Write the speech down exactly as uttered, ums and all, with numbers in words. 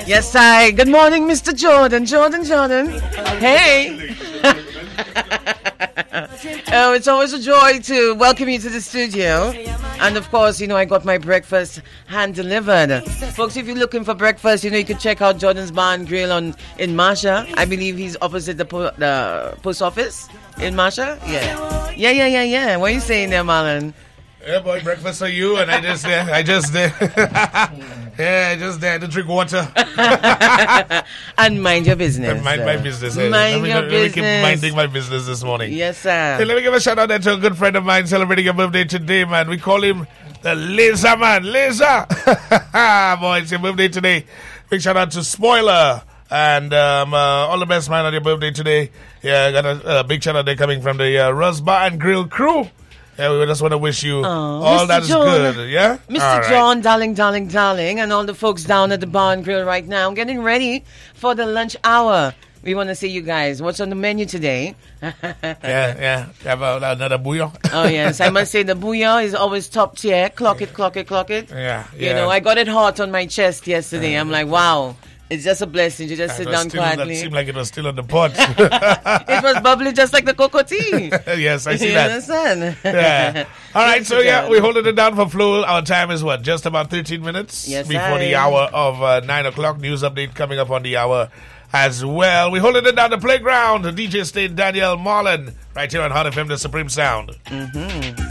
Yes, I. Good morning, Mister Jordan. Jordan, Jordan. Hey. Oh, it's always a joy to welcome you to the studio. And of course, you know, I got my breakfast hand delivered. Folks, if you're looking for breakfast, you know, you can check out Jordan's Bar and Grill on in Masha. I believe he's opposite the, po- the post office in Masha. Yeah. Yeah, yeah, yeah, yeah. What are you saying there, Marlon? Yeah, boy, breakfast for you, and I just there. I just there. Yeah, I just there to drink water. And mind your business. And mind my business. Mind let me, your let business. me keep minding my business this morning. Yes, sir. Hey, let me give a shout out there to a good friend of mine celebrating a birthday today, man. We call him the Laser Man. Laser. Boy, it's your birthday today. Big shout out to Spoiler. And um, uh, all the best, man, on your birthday today. Yeah, I got a, a big shout out there coming from the uh, Rus Bar and Grill crew. Yeah, we just want to wish you oh, all Mister that is John, good, yeah? Mister All right. John, darling, darling, darling, and all the folks down at the Bar and Grill right now getting ready for the lunch hour. We want to see you guys. What's on the menu today? yeah, yeah. Have a, another bouillon. Oh, yes. I must say the bouillon is always top tier. Clock it, clock it, clock it. Yeah, yeah. You know, I got it hot on my chest yesterday. I'm like, wow. It's just a blessing to just sit down still, quietly. It seemed like it was still on the pot. It was bubbly just like the cocoa tea. Yes, I see you that. Understand? Yeah. All right, so yeah, we're holding it down for Flo. Our time is what? Just about thirteen minutes yes, before I. the hour of uh, nine o'clock. News update coming up on the hour as well. We're holding it down the playground. D J State Daniel Marlon right here on Hot F M, the Supreme Sound. Mm-hmm.